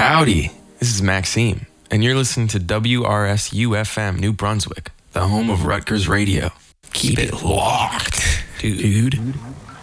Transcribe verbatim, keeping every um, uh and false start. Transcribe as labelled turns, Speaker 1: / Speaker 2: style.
Speaker 1: Howdy, this is Maxime, and you're listening to W R S U F M New Brunswick, the home of Rutgers Radio. Keep it locked, dude. dude.